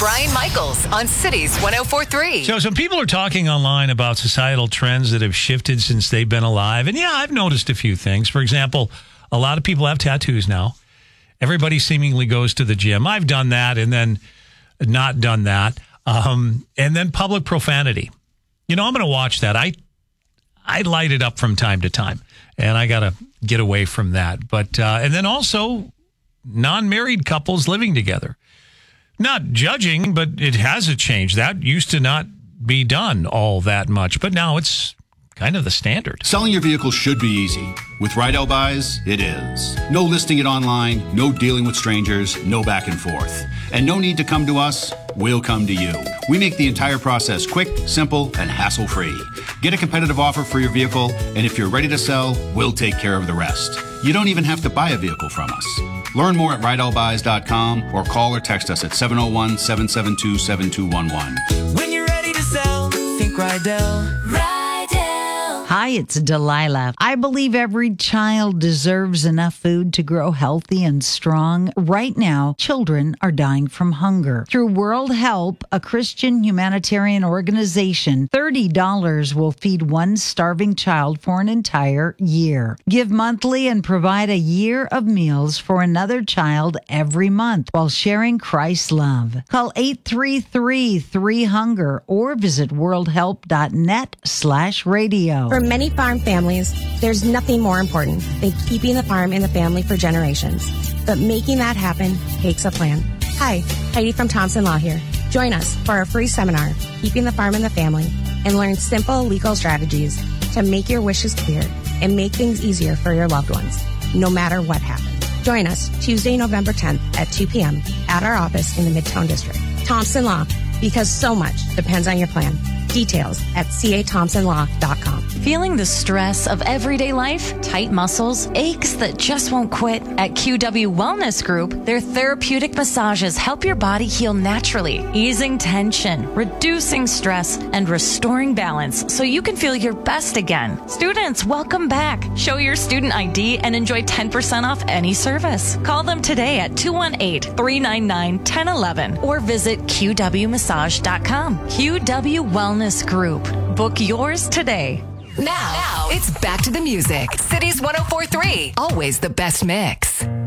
Brian Michaels on Cities 104.3. So some people are talking online about societal trends that have shifted since they've been alive. And yeah, I've noticed a few things. For example, a lot of people have tattoos now. Everybody seemingly goes to the gym. I've done that and then not done that. And then public profanity. I'm going to watch that. I light it up from time to time, and I got to get away from that. But and then also non-married couples living together. Not judging, but it has a change. That used to not be done all that much, but now it's kind of the standard. Selling your vehicle should be easy. With Rydell Buys, it is. No listing it online, no dealing with strangers, no back and forth. And no need to come to us, we'll come to you. We make the entire process quick, simple, and hassle-free. Get a competitive offer for your vehicle, and if you're ready to sell, we'll take care of the rest. You don't even have to buy a vehicle from us. Learn more at RydellBuys.com or call or text us at 701-772-7211. When you're ready to sell, think Rydell. Hi, it's Delilah. I believe every child deserves enough food to grow healthy and strong. Right now, children are dying from hunger. Through World Help, a Christian humanitarian organization, $30 will feed one starving child for an entire year. Give monthly and provide a year of meals for another child every month while sharing Christ's love. Call 833-3HUNGER or visit worldhelp.net/radio. For many farm families, there's nothing more important than keeping the farm in the family for generations. But making that happen takes a plan. Hi, Heidi from Thompson Law here. Join us for our free seminar, Keeping the Farm in the Family, and learn simple legal strategies to make your wishes clear and make things easier for your loved ones, no matter what happens. Join us Tuesday, November 10th at 2 p.m. at our office in the Midtown District. Thompson Law, because so much depends on your plan. Details at cathompsonlaw.com. Feeling the stress of everyday life? Tight muscles? Aches that just won't quit? At QW Wellness Group, their therapeutic massages help your body heal naturally, easing tension, reducing stress, and restoring balance so you can feel your best again. Students, welcome back. Show your student ID and enjoy 10% off any service. Call them today at 218-399-1011 or visit qwmassage.com. QW Wellness Group. Book yours today. Now, it's back to the music. Cities 104.3. Always the best mix.